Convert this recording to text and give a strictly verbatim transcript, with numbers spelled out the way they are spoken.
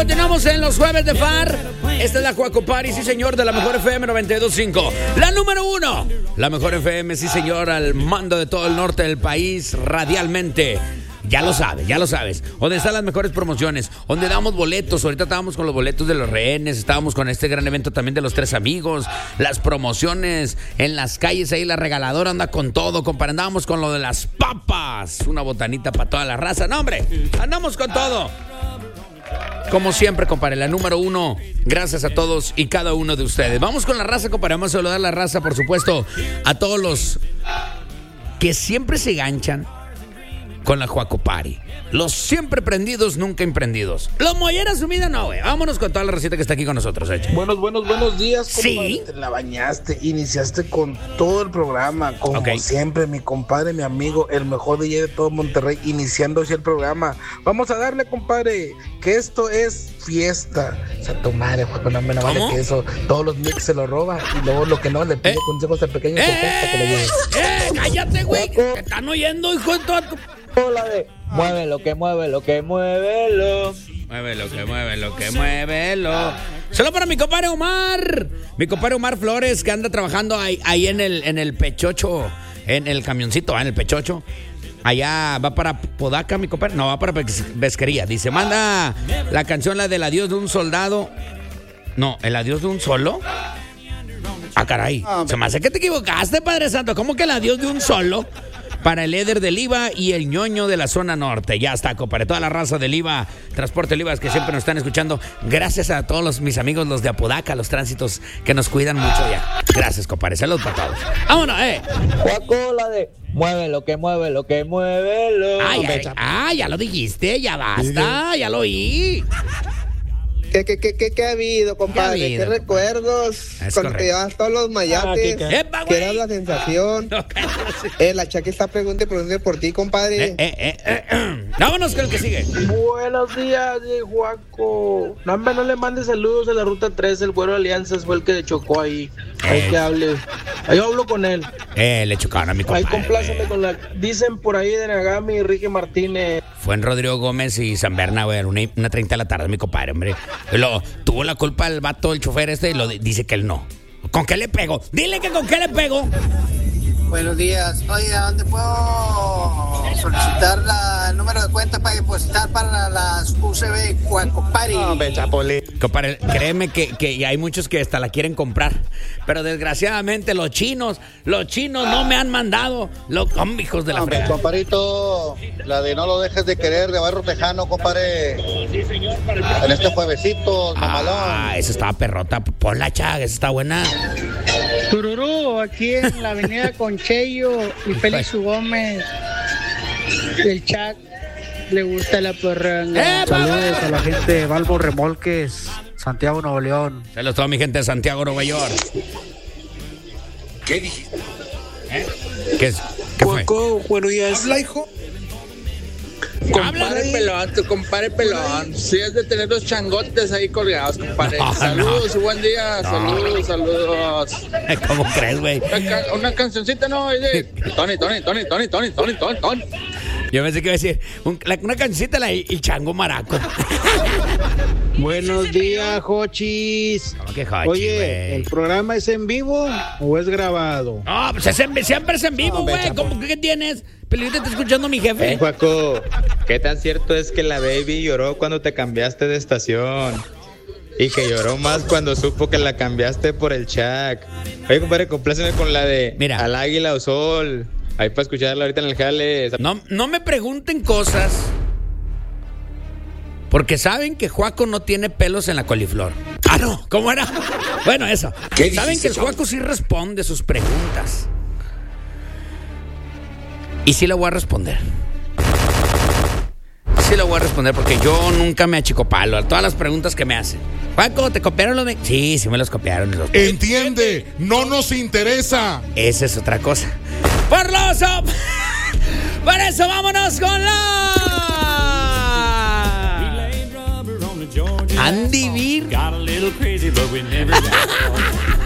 continuamos en los jueves de F A R. Esta es la Juaco Party, sí señor, de la mejor F M noventa y dos punto cinco. La número uno, la mejor F M, sí señor, al mando de todo el norte del país, radialmente. Ya lo sabes, ya lo sabes. Donde están las mejores promociones, donde damos boletos. Ahorita estábamos con los boletos de los rehenes, estábamos con este gran evento también de los tres amigos. Las promociones en las calles, ahí la regaladora anda con todo, compadre. Andábamos con lo de las papas, una botanita para toda la raza. No, hombre, andamos con todo. Como siempre, compadre, la número uno, gracias a todos y cada uno de ustedes. Vamos con la raza, compadre. Vamos a saludar a la raza, por supuesto, a todos los que siempre se ganchan con la Juaco Party. Los siempre prendidos, nunca emprendidos. Los molleras sumida, no, güey. Vámonos con toda la receta que está aquí con nosotros, hecho. Buenos, buenos, buenos días, compadre. Sí. Te la bañaste, iniciaste con todo el programa, como Okay. siempre, mi compadre, mi amigo, el mejor D J de todo Monterrey, iniciando así el programa. Vamos a darle, compadre, que esto es fiesta. O sea, tu madre, Juaco, no me no vale ¿Cómo? que eso, todos los mix se lo roba y luego lo que no, le pide Eh. consejos al pequeño que que le lleve. ¡Eh! ¡Cállate, güey! Juaco. ¡Te están oyendo, hijo de toda tu... Hola de mueve lo que mueve lo que muévelo. Mueve lo que mueve, lo que mueve, lo. Solo para mi compadre Omar. Mi compadre Omar Flores, que anda trabajando ahí, ahí en el, en el Pechocho, en el camioncito, ah, en el Pechocho. Allá va para Podaca, mi compadre. No, va para Pesquería. Dice, manda la canción, la del adiós de un soldado. No, el adiós de un solo. Ah, caray. Se me hace que te equivocaste, Padre Santo. ¿Cómo que el adiós de un solo? Para el Eder del I V A y el ñoño de la zona norte. Ya está, compadre. Toda la raza del I V A, Transporte del I V A, que siempre nos están escuchando. Gracias a todos los, mis amigos, los de Apodaca, los tránsitos que nos cuidan mucho ya. Gracias, compadre. Saludos para todos. Vámonos, eh. Juaco, la de mueve lo que mueve lo que muévelo. Ay, ay, ah, ya lo dijiste, ya basta, ya lo oí. ¿Qué, qué, qué, qué, qué ha habido, compadre? ¿Qué ha ¿Qué, habido? recuerdos? Es Cuando te correcto. llevabas todos los mayates. Ah, ¿qué, ¡Epa, que güey! eras la sensación. Eh, la Chaque está preguntando y preguntando por ti, compadre. Eh, eh, eh, eh, eh. Vámonos con el que sigue. Buenos días, de Juaco. No, hombre, no le mandes saludos a la ruta tres. El güero Alianzas fue el que chocó ahí. Ahí Eh. que hable. Ahí hablo con él. Eh, le chocaron a mi Ahí compadre. compláceme con la. Dicen por ahí de Nagami y Ricky Martínez. Fue en Rodrigo Gómez y San Berna, güey, una, una treinta de la tarde, mi compadre, hombre. Y lo, tuvo la culpa el vato, el chofer este, y lo di- dice que él no. ¿Con qué le pego? Dile que con qué le pego. Buenos días. Oye, ¿a dónde puedo solicitar la, el número de cuenta para depositar para las U C B Juaco Party? Hombre, Chapolín. Compadre, créeme que, que hay muchos que hasta la quieren comprar. Pero desgraciadamente los chinos, los chinos no me han mandado. Los oh, hijos de la Hombre, frega. comparito, la de no lo dejes de querer de Barro Tejano, compadre. En este juevesito, mamalón. Ah, esa estaba perrota. Ponla, chaga, esa está buena. Tururú, aquí en la avenida Concheyo y Félix Gómez. El chat le gusta la porranga. ¡Eh, Saludos a la gente de Valvo Remolques, Santiago, Nuevo León. Saludos a toda mi gente de Santiago, Nueva York. ¿Qué dijiste? ¿Eh? ¿Qué, es? ¿Qué fue? Juaco, buenos días. Habla, hijo. Compadre pelón, tu compadre pelón. Si es de tener los changotes ahí colgados, compadre. No, saludos no. y buen día. No. Saludos, saludos. ¿Cómo crees, güey? Una, ca- una cancioncita, ¿no? Ahí de Tony, Tony, Tony, Tony, Tony, Tony, Tony, Tony. Yo pensé que iba a decir un- la- una cancioncita, la, el chango maraco. Buenos días, Jochis. ¿Cómo que Jochi, Oye, güey? ¿el programa es en vivo o es grabado? No, pues es en- siempre es en vivo, No, güey. ve, ¿Cómo que qué tienes? Pelirita está escuchando mi jefe. Eh, Juaco, ¿qué tan cierto es que la baby lloró cuando te cambiaste de estación? Y que lloró más cuando supo que la cambiaste por el Chac. Oye, compadre, compláceme con la de Mira. Al Águila o Sol. Ahí para escucharla ahorita en el jale. No, no me pregunten cosas. Porque saben que Juaco no tiene pelos en la coliflor. Ah, no, ¿cómo era? Bueno, eso. ¿Qué Saben que dijiste, el Juaco sí responde sus preguntas. Y sí le voy a responder. Sí le voy a responder porque yo nunca me achicopalo a todas las preguntas que me hacen. Juaco, ¿te copiaron los de...? Sí, sí me los copiaron. Los... Entiende, no nos interesa. Esa es otra cosa. Por los... Por eso vámonos con la... Andy Beer.